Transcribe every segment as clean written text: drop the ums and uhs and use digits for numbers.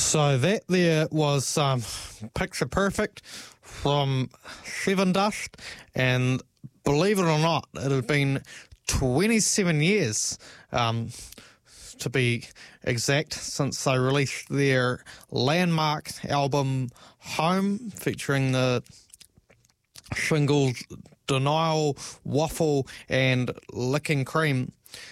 So that there was Picture Perfect from Sevendust, and believe it or not, it has been 27 years, to be exact, since they released their landmark album Home, featuring the singles Denial, Waffle and Licking Cream.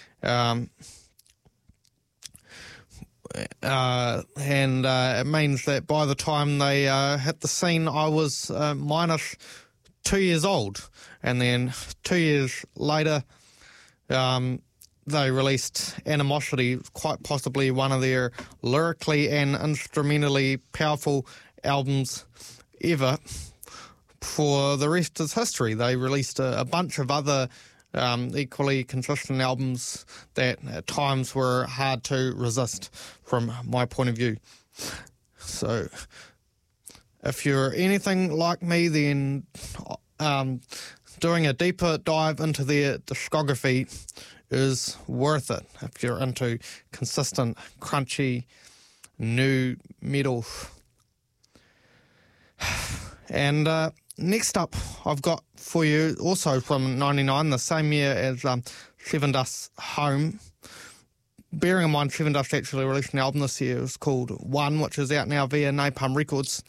It means that by the time they hit the scene, I was minus 2 years old. And then 2 years later, they released Animosity, quite possibly one of their lyrically and instrumentally powerful albums ever. For the rest is history. They released a bunch of other equally consistent albums that at times were hard to resist from my point of view. So if you're anything like me, then doing a deeper dive into their discography is worth it if you're into consistent, crunchy, new metal. And next up, I've got for you, also from 99, the same year as Sevendust's Home. Bearing in mind, Sevendust actually released an album this year. It was called One, which is out now via Napalm Records.